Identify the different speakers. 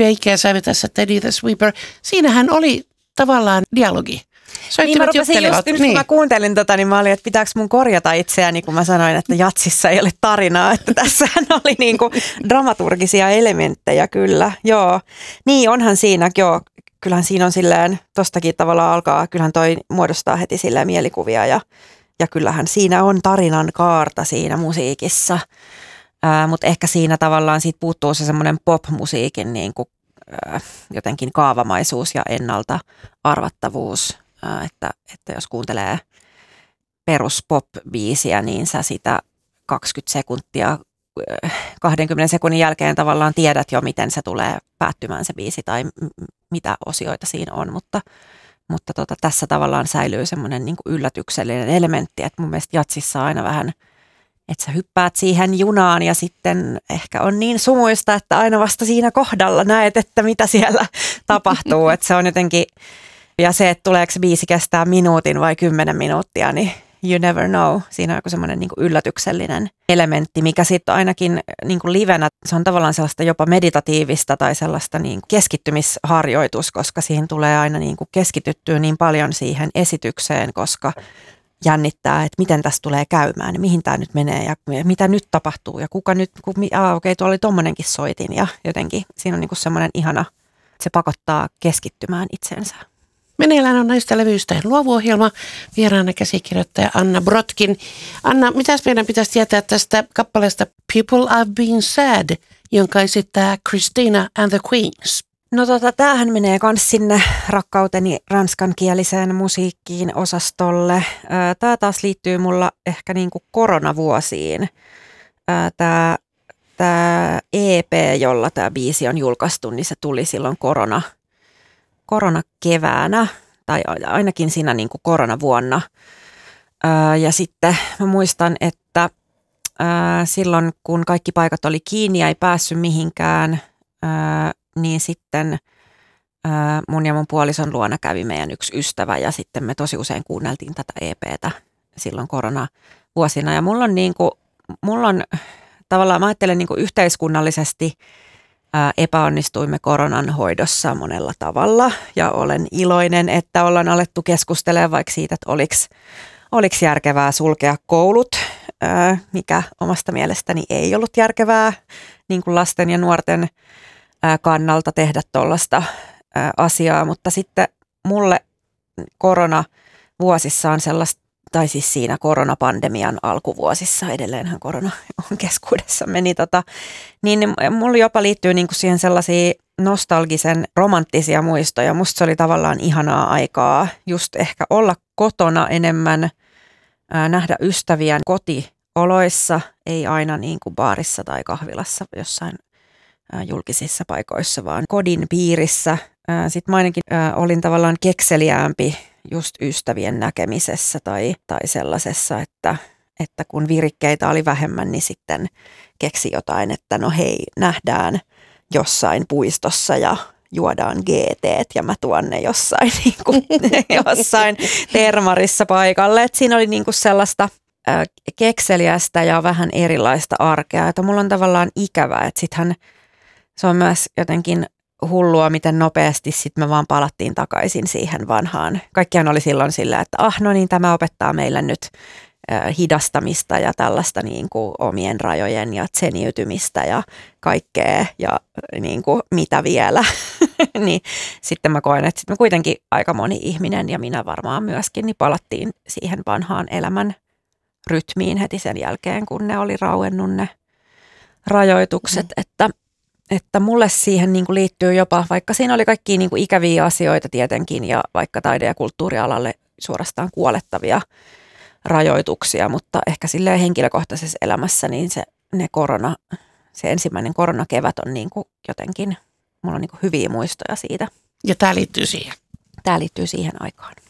Speaker 1: ikäänsä tässä Teddy the Sweeper. Siinähän oli tavallaan dialogi.
Speaker 2: Niin mä rupesin just, kun mä kuuntelin niin mä olin, että pitääkö mun korjata itseäni, kun mä sanoin, että jatsissa ei ole tarinaa, että tässähän oli niinku dramaturgisia elementtejä kyllä, joo. Niin onhan siinä, joo, kyllähän siinä on silleen, tostakin tavallaan alkaa, kyllähän toi muodostaa heti silleen mielikuvia ja kyllähän siinä on tarinan kaarta siinä musiikissa, mutta ehkä siinä tavallaan siitä puuttuu se semmoinen pop-musiikin niinku, jotenkin kaavamaisuus ja ennalta arvattavuus. Että jos kuuntelee perus pop-biisiä, niin sä sitä 20 sekuntia, 20 sekunnin jälkeen tavallaan tiedät jo, miten se tulee päättymään se biisi tai mitä osioita siinä on, mutta tässä tavallaan säilyy semmoinen niin kuin yllätyksellinen elementti, että mun mielestä jatsissa aina vähän, että sä hyppäät siihen junaan ja sitten ehkä on niin sumuista, että aina vasta siinä kohdalla näet, että mitä siellä tapahtuu, että se on jotenkin. Ja se, että tuleeko se biisi kestää minuutin vai 10 minuuttia, niin you never know. Siinä on joku semmoinen niin kuin yllätyksellinen elementti, mikä sitten ainakin niin kuin livenä, se on tavallaan sellaista jopa meditatiivista tai sellaista niin kuin keskittymisharjoitus, koska siihen tulee aina niin kuin keskityttyä niin paljon siihen esitykseen, koska jännittää, että miten tässä tulee käymään ja mihin tämä nyt menee ja mitä nyt tapahtuu ja kuka nyt, okei, tuolla oli tommonenkin soitin ja jotenkin siinä on niin kuin semmoinen ihana, se pakottaa keskittymään itseensä.
Speaker 1: Meneillään on näistä levyistä luovuohjelma, vieraana käsikirjoittaja Anna Brodkin. Anna, mitäs meidän pitäisi tietää tästä kappaleesta People I've Been Sad, jonka esittää Christina and the Queens?
Speaker 2: No tämähän menee myös sinne rakkauteni ranskankieliseen musiikkiin osastolle. Tämä taas liittyy mulla ehkä niin kuin koronavuosiin. Tämä EP, jolla tämä biisi on julkaistu, niin se tuli silloin koronakeväänä tai ainakin siinä niin kuin koronavuonna. Ja sitten mä muistan, että silloin kun kaikki paikat oli kiinni ja ei päässyt mihinkään, niin sitten mun ja mun puolison luona kävi meidän yksi ystävä ja sitten me tosi usein kuunneltiin tätä EPtä silloin koronavuosina. Ja mulla on tavallaan, mä ajattelen niin kuin yhteiskunnallisesti epäonnistuimme koronan hoidossa monella tavalla ja olen iloinen, että ollaan alettu keskustelemaan vaikka siitä, että oliko järkevää sulkea koulut, mikä omasta mielestäni ei ollut järkevää niin kuin lasten ja nuorten kannalta tehdä tuollaista asiaa, mutta sitten mulle koronavuosissa on sellaista, tai siis siinä koronapandemian alkuvuosissa, edelleenhän korona on keskuudessamme, niin mulla jopa liittyy niinku siihen sellaisia nostalgisen romanttisia muistoja. Musta se oli tavallaan ihanaa aikaa just ehkä olla kotona enemmän, nähdä ystäviä kotioloissa, ei aina niin kuin baarissa tai kahvilassa jossain julkisissa paikoissa, vaan kodin piirissä. Sitten mä ainakin olin tavallaan kekseliäämpi just ystävien näkemisessä tai sellaisessa, että kun virikkeitä oli vähemmän, niin sitten keksi jotain, että no hei, nähdään jossain puistossa ja juodaan GT:t ja mä tuon ne jossain, niin kuin, jossain termarissa paikalle. Et siinä oli niin kuin sellaista kekseliästä ja vähän erilaista arkea, että mulla on tavallaan ikävää, että sittenhän se on myös jotenkin hullua, miten nopeasti sitten me vaan palattiin takaisin siihen vanhaan. Kaikkiaan oli silloin sillä, että no niin, tämä opettaa meille nyt hidastamista ja tällaista niin kuin omien rajojen ja tseniytymistä ja kaikkea ja niin kuin mitä vielä. Niin sitten mä koen, että sitten kuitenkin aika moni ihminen ja minä varmaan myöskin, niin palattiin siihen vanhaan elämän rytmiin heti sen jälkeen, kun ne oli rauennut ne rajoitukset, että mulle siihen niin kuin liittyy jopa, vaikka siinä oli kaikkia niin kuin ikäviä asioita tietenkin ja vaikka taide- ja kulttuurialalle suorastaan kuolettavia rajoituksia, mutta ehkä silleen henkilökohtaisessa elämässä niin se ensimmäinen koronakevät on niin kuin jotenkin, mulla on niin kuin hyviä muistoja siitä.
Speaker 1: Ja tämä liittyy siihen?
Speaker 2: Tämä liittyy siihen aikaan.